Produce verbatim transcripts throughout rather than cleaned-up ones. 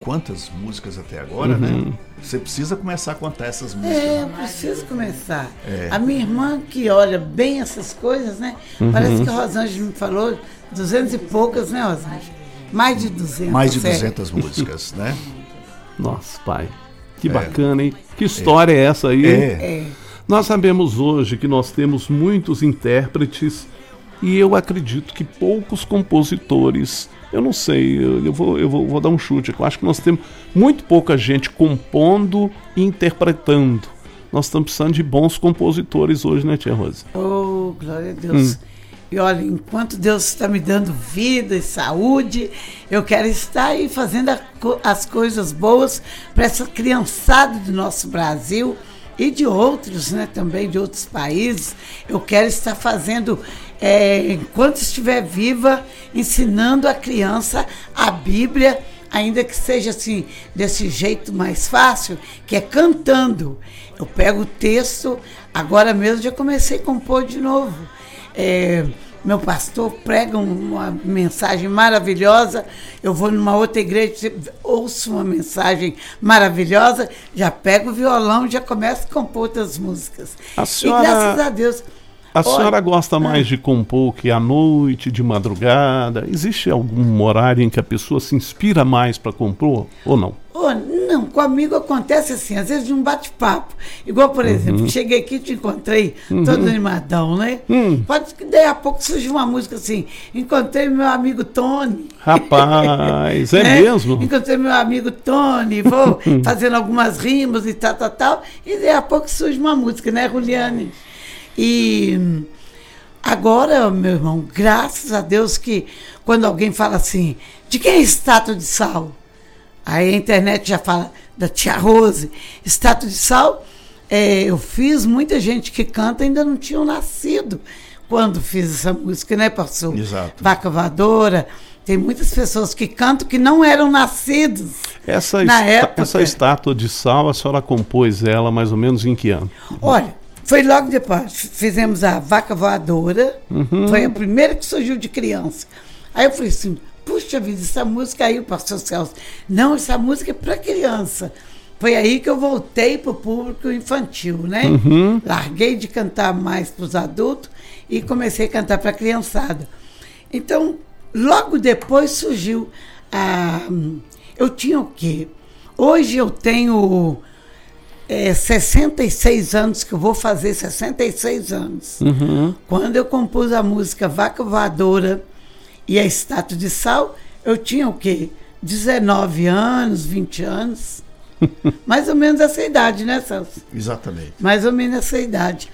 quantas músicas até agora, Uhum. né? Você precisa começar a contar essas músicas. É, eu preciso começar. É. A minha irmã, que olha bem essas coisas, né? Uhum. Parece que a Rosângela me falou duzentas e poucas, né, Rosângela? Mais de duzentas. Mais de sério. duzentas músicas, né? Nossa, pai. Que bacana, hein? Que história é, essa aí? É. É. Nós sabemos hoje que nós temos muitos intérpretes e eu acredito que poucos compositores. Eu não sei, eu, eu, vou, eu vou, vou dar um chute. Eu acho que nós temos muito pouca gente compondo e interpretando. Nós estamos precisando de bons compositores hoje, né, tia Rose? Oh, glória a Deus. Hum. E olha, enquanto Deus está me dando vida e saúde, eu quero estar aí fazendo a co- as coisas boas para essa criançada do nosso Brasil e de outros, né, também de outros países. Eu quero estar fazendo, é, enquanto estiver viva, ensinando a criança a Bíblia, ainda que seja assim, desse jeito mais fácil, que é cantando. Eu pego o texto, agora mesmo já comecei a compor de novo. É, meu pastor prega uma mensagem maravilhosa, eu vou numa outra igreja, ouço uma mensagem maravilhosa, já pego o violão e já começo a compor outras músicas. A senhora- E graças a Deus. A olha, senhora gosta mais de compor que à noite, de madrugada? Existe algum horário em que a pessoa se inspira mais para compor ou não? oh, não, comigo acontece assim, às vezes de um bate-papo. Igual, por exemplo, cheguei aqui e te encontrei todo animadão, né? Hum. Pode que daí a pouco surge uma música assim, encontrei meu amigo Tony. Rapaz, é né? mesmo? Encontrei meu amigo Tony, vou fazendo algumas rimas e tal, tal, tal, e daí a pouco surge uma música, né, Juliane? E agora, meu irmão, graças a Deus que quando alguém fala assim, de quem é estátua de sal? Aí a internet já fala da tia Rose. Estátua de sal, é, eu fiz, muita gente que canta ainda não tinham nascido quando fiz essa música, né, pastor? Exato. Vaca Voadora. Tem muitas pessoas que cantam que não eram nascidos. Essa, Na esta- época- essa estátua de sal, a senhora compôs ela mais ou menos em que ano? Olha, foi logo depois. Fizemos a Vaca Voadora. Foi a primeira que surgiu de criança. Aí eu falei assim, puxa vida, essa música aí, pastor Celso. Não, essa música é para criança. Foi aí que eu voltei para o público infantil, né? Larguei de cantar mais para os adultos e comecei a cantar para a criançada. Então, logo depois surgiu a... Eu tinha o quê? Hoje eu tenho é, sessenta e seis anos, que eu vou fazer sessenta e seis anos. Uhum. Quando eu compus a música Vaca Voadora e a Estátua de Sal, eu tinha o quê? dezenove anos, vinte anos. Mais ou menos essa idade, né, Celso? Exatamente. Mais ou menos essa idade.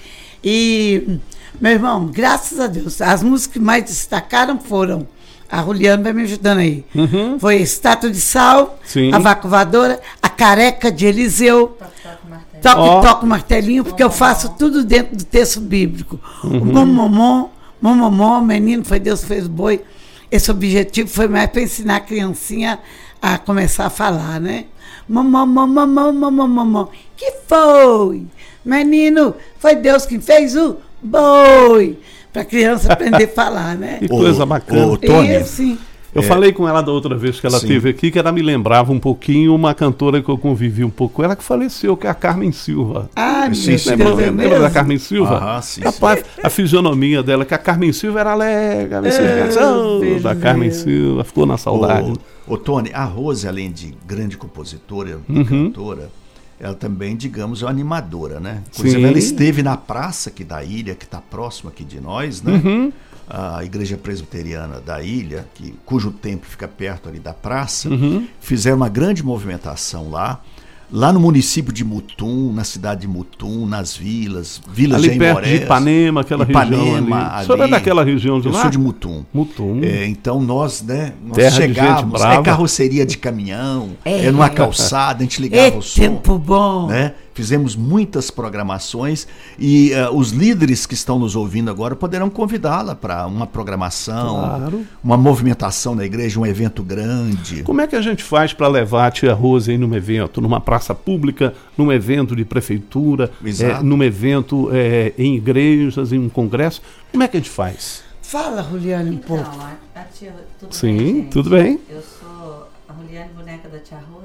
E, meu irmão, graças a Deus, as músicas que mais destacaram foram, a Juliana vai me ajudando aí, Uhum. foi a Estátua de Sal, Sim. a Vaca Voadora, a Careca de Eliseu, toque, Ó. toque, martelinho, porque eu faço tudo dentro do texto bíblico. O momomom, momomom, menino, foi Deus que fez o boi. Esse objetivo foi mais para ensinar a criancinha a começar a falar, né? Momomom, momomom, momomom. Que foi? Menino, foi Deus que fez o boi. Para a criança aprender a falar, né? Que coisa Ô, bacana. ô, Tony, E assim, Eu É. falei com ela da outra vez que ela Sim. esteve aqui, que ela me lembrava um pouquinho uma cantora que eu convivi um pouco com ela, que faleceu, que é a Carmen Silva. ah, Sim, meu sim, Lembra, Deus, é lembra da mesmo? Carmen Silva? Aham, sim, Rapaz, a fisionomia dela, que a Carmen Silva era alegre, a É, oh, da beleza. Carmen Silva, ficou na saudade. Ô, ô, Tony, a Rose, além de grande compositora e Uhum. cantora, ela também, digamos, é uma animadora, né? Inclusive, Sim. ela esteve na praça aqui da ilha, que está próxima aqui de nós, né? Uhum. A Igreja Presbiteriana da ilha, que, cujo templo fica perto ali da praça, Uhum. fizeram uma grande movimentação lá. Lá no município de Mutum, na cidade de Mutum, nas vilas, vilas Ali de perto de Aimorés. Ipanema, aquela Ipanema, região ali. ali. O senhor é daquela região de Eu lá? sou de Mutum. Mutum. É, então nós, né, nós Terra de gente chegávamos, brava. é carroceria de caminhão, É. é, numa calçada, a gente É ligava o som, tempo bom. né? Fizemos muitas programações e eh, os líderes que estão nos ouvindo agora poderão convidá-la para uma programação, Claro. uma movimentação na igreja, um evento grande. Como é que a gente faz para levar a tia Rose aí num evento, numa praça pública, num evento de prefeitura, Exato. é, num evento é, em igrejas, em um congresso? Como é que a gente faz? Fala, Juliane, um Então, pouco. a, a tia, tudo Sim, bem, gente? tudo bem. Eu sou a Juliane, boneca da tia Rose.